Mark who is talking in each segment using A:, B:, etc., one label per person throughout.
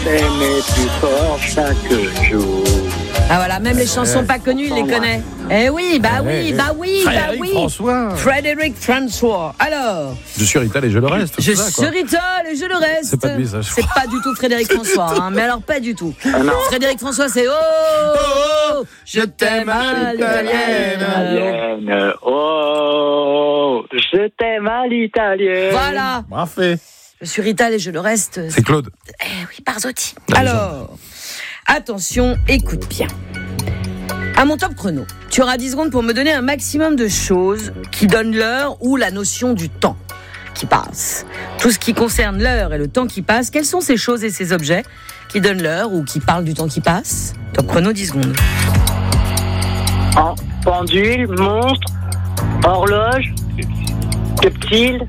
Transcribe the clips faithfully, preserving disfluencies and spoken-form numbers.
A: t'aimer plus fort chaque jour.
B: Ah voilà, même les chansons
C: Ouais.
B: pas connues, il les connaît. Eh oui, bah
C: Ouais.
B: oui, bah oui, bah
C: Frédéric
B: oui.
C: François.
B: Frédéric François. Alors,
C: Je suis Rital et je le reste.
B: je
C: c'est ça, quoi.
B: suis Rital et je le reste.
C: C'est pas de lui, ça, je
B: C'est pas du tout Frédéric François, hein, mais alors pas du tout. Frédéric François, c'est oh, oh, oh, je t'aime à l'italienne.
A: Italienne, oh, je t'aime à l'italienne.
B: Voilà,
C: Parfait.
B: je suis Rital et je le reste.
C: C'est Claude.
B: Eh oui, Barzotti.
C: La
B: Alors, attention, écoute bien. À mon top chrono, tu auras dix secondes pour me donner un maximum de choses qui donnent l'heure ou la notion du temps qui passe. Tout ce qui concerne l'heure et le temps qui passe, quelles sont ces choses et ces objets qui donnent l'heure ou qui parlent du temps qui passe? Top chrono, dix secondes.
A: En pendule, montre, horloge, reptile.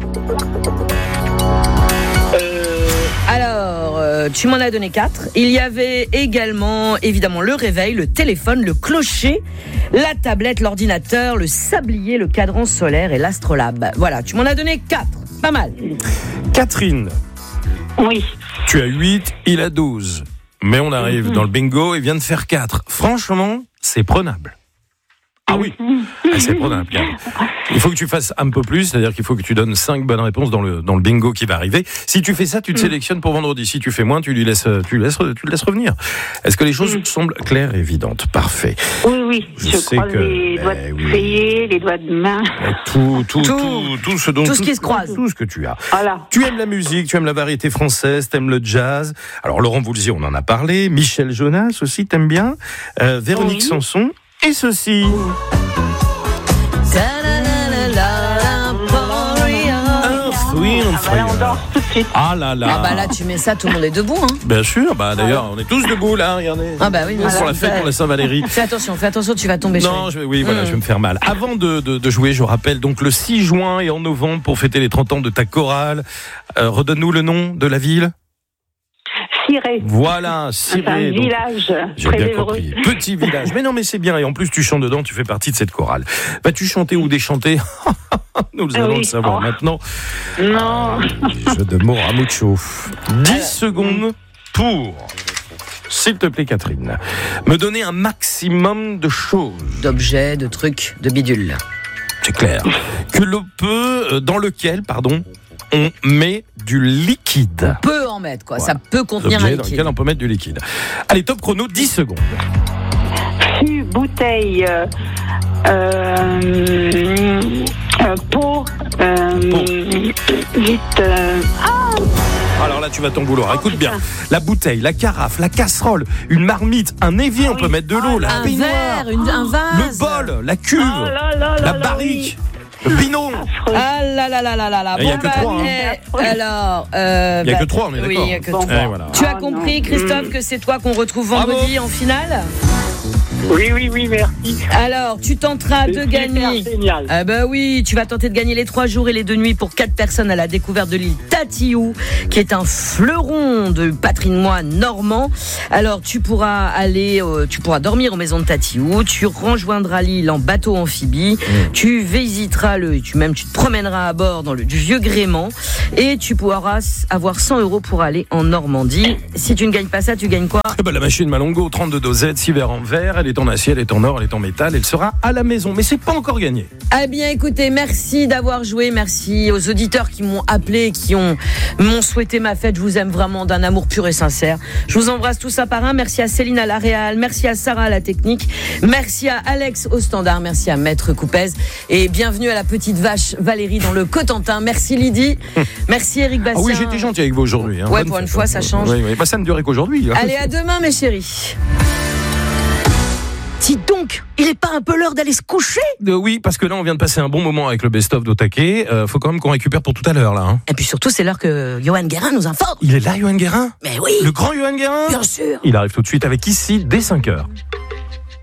A: Euh,
B: Alors, euh, tu m'en as donné quatre. Il y avait également, évidemment, le réveil, le téléphone, le clocher, la tablette, l'ordinateur, le sablier, le cadran solaire et l'astrolabe. Voilà, tu m'en as donné quatre. Pas mal.
C: Catherine,
A: oui.
C: tu as huit, il a douze. Mais on arrive dans le bingo et vient de faire quatre. Franchement, c'est prenable. Ah oui, ah, c'est prenable. Il faut que tu fasses un peu plus, c'est-à-dire qu'il faut que tu donnes cinq bonnes réponses dans le, dans le bingo qui va arriver. Si tu fais ça, tu te sélectionnes pour vendredi. Si tu fais moins, tu lui laisses, tu laisses, tu le laisses revenir. Est-ce que les choses
A: Mm.
C: semblent claires et évidentes? Parfait.
A: Oui, oui.
C: Je
A: Je,
C: sais
A: croise
C: que-
A: les doigts
C: eh
A: de
C: oui.
A: feuillet, les doigts de main.
C: Tout, tout, tout,
B: Tout.
C: tout, ce dont
B: Tout ce qui se croise.
C: tout ce que tu as.
A: Voilà.
C: Tu aimes la musique, tu aimes la variété française, t'aimes le jazz. Alors Laurent Voulzy, on en a parlé. Michel Jonas aussi, t'aimes bien. Euh, Véronique
A: Oui.
C: Sanson. Et ceci. Un fruit, un
A: Ah,
C: fruit.
A: voilà, on danse tout de suite.
C: Ah là là.
B: Ah bah là, tu mets ça, tout le monde est debout. Hein.
C: Bien sûr, bah d'ailleurs, on est tous debout là, regardez.
B: Ah bah oui, bien
C: pour
B: sûr.
C: la fête, pour la Saint-Valérie.
B: Fais attention, fais attention, tu vas tomber.
C: Non, je, oui, voilà,
B: Mm.
C: je vais me faire mal. Avant de, de, de jouer, je rappelle donc le six juin et en novembre pour fêter les trente ans de ta chorale. Euh, redonne-nous le nom de la ville.
A: Ciré.
C: Voilà,
A: C'est un
C: Ciré. donc,
A: village
C: j'ai
A: très
C: bien
A: heureux.
C: compris. Petit village. Mais non, mais c'est bien. Et en plus, tu chantes dedans, tu fais partie de cette chorale. Vas-tu chanter ou déchanter? Nous
A: Ah
C: allons
A: oui.
C: le savoir
A: Oh.
C: maintenant.
A: Non.
C: Jeu de mots à mucho. dix secondes pour, s'il te plaît, Catherine, me donner un maximum de choses.
B: D'objets, de trucs, de bidules.
C: C'est clair. Que l'on peut, euh, dans lequel, pardon, on met du liquide.
B: Peut en mettre, quoi.
C: Voilà.
B: Ça peut contenir un
C: Objet dans
B: liquide.
C: lequel on peut mettre du liquide. Allez, top chrono, dix secondes.
A: Fût, bouteille, euh, euh, euh, pot, euh,
C: Pot.
A: vite, euh, ah,
C: Alors là, tu vas t'en vouloir. Écoute bien. La bouteille, la carafe, la casserole, une marmite, un évier, on peut mettre de l'eau, la
B: Un
C: baignoire,
B: verre, une, un vase.
C: le bol, la cuve,
A: oh là là là
C: la
A: là,
C: barrique, le binon.
A: oui. Affreux.
B: Ah là là là là là là.
C: Il y a que
B: bah,
C: trois, hein.
B: eh, alors, euh,
C: Il y a
B: bah,
C: que trois, on est
B: oui,
C: d'accord.
B: il y a que
A: Bon,
B: trois.
C: Eh, voilà.
B: Tu as
A: Ah,
B: compris,
A: non.
B: Christophe, que c'est toi qu'on retrouve vendredi en finale?
A: Oui, oui, oui, merci.
B: Alors, tu tenteras de
A: C'est
B: gagner.
A: super génial.
B: Ah bah oui, tu vas tenter de gagner les trois jours et les deux nuits pour quatre personnes à la découverte de l'île Tatiou, qui est un fleuron de patrimoine normand. Alors tu pourras aller, euh, tu pourras dormir aux maisons de Tatiou, tu rejoindras l'île en bateau amphibie,
C: Mmh.
B: tu visiteras le, tu même tu te promèneras à bord dans le du vieux gréement et tu pourras avoir cent euros pour aller en Normandie. Si tu ne gagnes pas ça, tu gagnes quoi?
C: Eh ben, la machine Malongo, trente-deux dosettes, six verres en verre, elle est en acier, elle est en or, elle est en métal, elle sera à la maison. Mais c'est pas encore gagné.
B: Eh bien, écoutez, merci d'avoir joué. Merci aux auditeurs qui m'ont appelé, qui ont m'ont souhaité ma fête. Je vous aime vraiment d'un amour pur et sincère. Je vous embrasse tous un par un. Merci à Céline à la réal. Merci à Sarah à la technique. Merci à Alex au standard. Merci à Maître Coupez. Et bienvenue à la petite vache Valérie dans le Cotentin. Merci Lydie. Merci Eric Bastien.
C: Ah oui, j'étais gentil avec vous aujourd'hui. Hein.
B: Ouais,
C: Bonne
B: pour une
C: fête,
B: fois,
C: hein.
B: ça change.
C: Oui, oui. Bah, ça ne durait qu'aujourd'hui. hein.
B: Allez, à demain, mes chéris. Dis donc, il est pas un peu l'heure d'aller se coucher?
C: Euh, oui, parce que là, on vient de passer un bon moment avec le best-of d'Otake. Euh, faut quand même qu'on récupère pour tout à l'heure, là. Hein.
B: Et puis surtout, c'est l'heure que Johan Guérin nous informe.
C: Il est là, Johan Guérin?
B: Mais oui,
C: Le grand Johan Guérin?
B: bien sûr.
C: Il arrive tout de suite avec Ici, dès cinq heures.